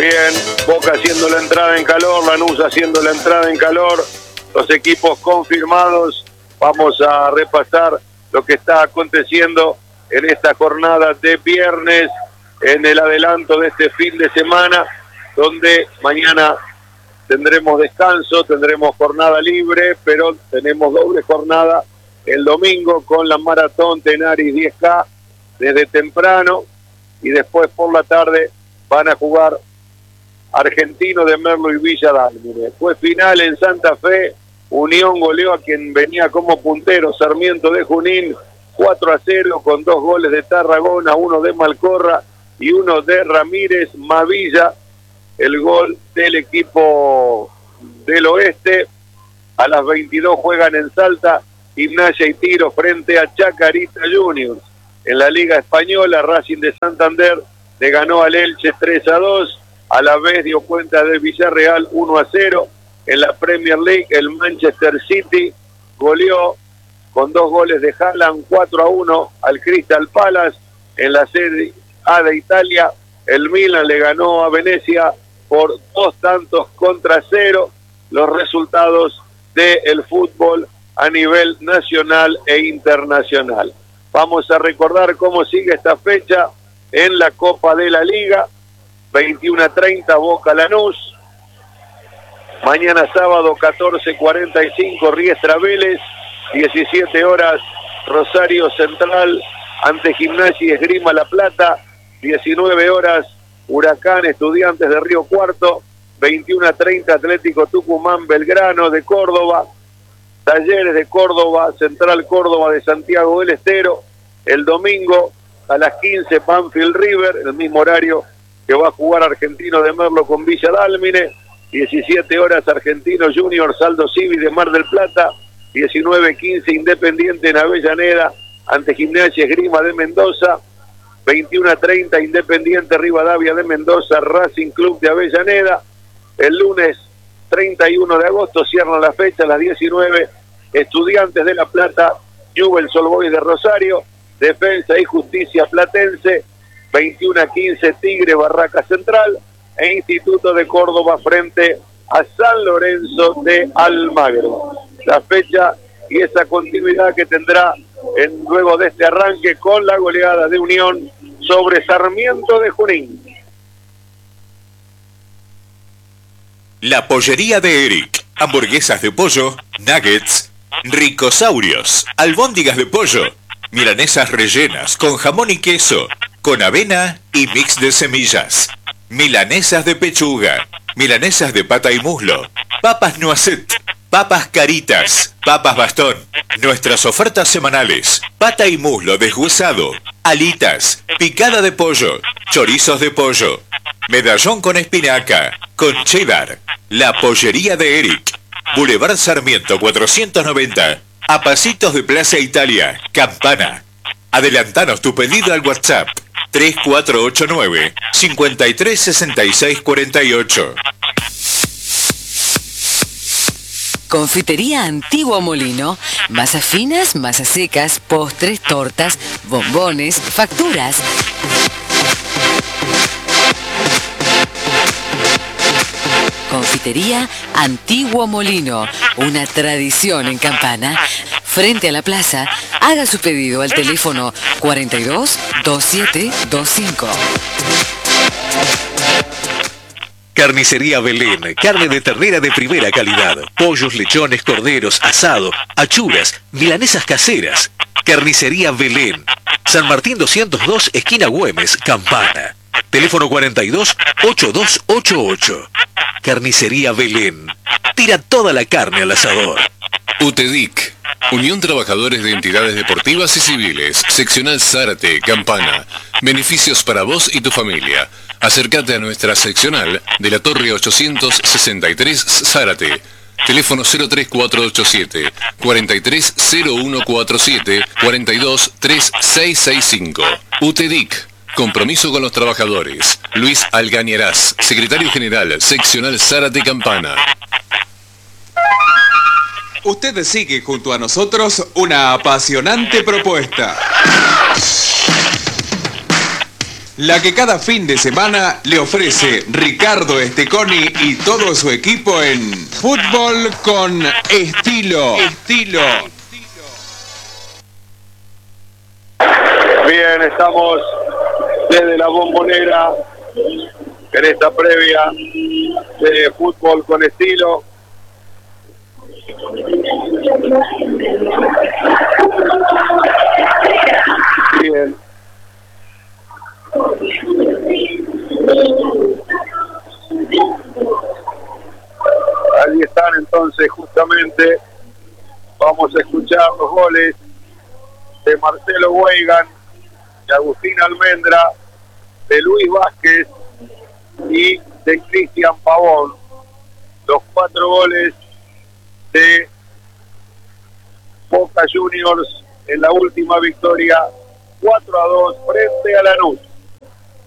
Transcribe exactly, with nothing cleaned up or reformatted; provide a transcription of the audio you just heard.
Bien, Boca haciendo la entrada en calor, Lanús haciendo la entrada en calor, los equipos confirmados. Vamos a repasar lo que está aconteciendo en esta jornada de viernes, en el adelanto de este fin de semana, donde mañana tendremos descanso, tendremos jornada libre, pero tenemos doble jornada el domingo con la Maratón Tenaris diez K desde temprano, y después por la tarde van a jugar Argentino de Merlo y Villa Dálmine. Fue final en Santa Fe, Unión goleó a quien venía como puntero, Sarmiento de Junín, cuatro a cero, con dos goles de Tarragona, uno de Malcorra y uno de Ramírez Mavilla, el gol del equipo del oeste. A las veintidós juegan en Salta, Gimnasia y Tiro frente a Chacarita Juniors. En la Liga Española, Racing de Santander le ganó al Elche tres a dos, a la vez dio cuenta de Villarreal uno a cero. En la Premier League, el Manchester City goleó con dos goles de Haaland cuatro a uno al Crystal Palace. En la Serie A de Italia, el Milan le ganó a Venecia por dos tantos contra cero. Los resultados del fútbol a nivel nacional e internacional. Vamos a recordar cómo sigue esta fecha en la Copa de la Liga. veintiuno a treinta Boca Lanús. Mañana sábado catorce cuarenta y cinco Riestra Vélez. diecisiete horas Rosario Central ante Gimnasia y Esgrima La Plata. diecinueve horas Huracán Estudiantes de Río Cuarto. veintiuno a treinta Atlético Tucumán Belgrano de Córdoba. Talleres de Córdoba, Central Córdoba de Santiago del Estero. El domingo a las quince Banfield River, el mismo horario que va a jugar Argentino de Merlo con Villa Dálmine. diecisiete horas Argentino Junior Saldo Civi de Mar del Plata. diecinueve quince Independiente en Avellaneda ante Gimnasia Esgrima de Mendoza. veintiuno a treinta Independiente Rivadavia de Mendoza, Racing Club de Avellaneda. El lunes treinta y uno de agosto cierran la fecha a las diecinueve Estudiantes de La Plata, Newell's Old Boys de Rosario, Defensa y Justicia Platense. veintiuno a quince Tigre Barraca Central e Instituto de Córdoba frente a San Lorenzo de Almagro. La fecha y esa continuidad que tendrá en, luego de este arranque con la goleada de Unión sobre Sarmiento de Junín. La pollería de Eric. Hamburguesas de pollo, nuggets, ricosaurios, albóndigas de pollo, milanesas rellenas con jamón y queso, con avena y mix de semillas, milanesas de pechuga, milanesas de pata y muslo, papas noisette, papas caritas, papas bastón. Nuestras ofertas semanales: pata y muslo deshuesado, alitas, picada de pollo, chorizos de pollo, medallón con espinaca, con cheddar. La pollería de Eric. Boulevard Sarmiento cuatrocientos noventa, a pasitos de Plaza Italia, Campana. Adelantanos tu pedido al WhatsApp tres cuatro ocho nueve, cinco tres seis seis cuatro ocho. Confitería Antiguo Molino. Masas finas, masas secas, postres, tortas, bombones, facturas. Confitería Antiguo Molino, una tradición en Campana. Frente a la plaza, haga su pedido al teléfono cuarenta y dos, veintisiete veinticinco. Carnicería Belén, carne de ternera de primera calidad, pollos, lechones, corderos, asado, achuras, milanesas caseras. Carnicería Belén, San Martín doscientos dos, esquina Güemes, Campana. Teléfono cuarenta y dos, ochenta y dos ochenta y ocho. Carnicería Belén, tira toda la carne al asador. UTEDIC, Unión Trabajadores de Entidades Deportivas y Civiles, Seccional Zárate, Campana. Beneficios para vos y tu familia. Acércate a nuestra seccional de la Torre ochocientos sesenta y tres Zárate. Teléfono cero tres cuatro ocho siete, cuarenta y tres cero uno cuarenta y siete, cuarenta y dos tres seis seis cinco. UTEDIC, compromiso con los trabajadores. Luis Algañarás, Secretario General, Seccional Zárate, Campana. Usted sigue junto a nosotros una apasionante propuesta. la que cada fin de semana le ofrece Ricardo Esteconi y todo su equipo en Fútbol con Estilo. Estilo. Bien, estamos desde la Bombonera en esta previa de Fútbol con Estilo. Bien. Ahí están entonces justamente. Vamos a escuchar los goles de Marcelo Weigan, de Agustín Almendra, de Luis Vázquez y de Cristian Pavón. Los cuatro goles de Boca Juniors en la última victoria cuatro a dos frente a Lanús.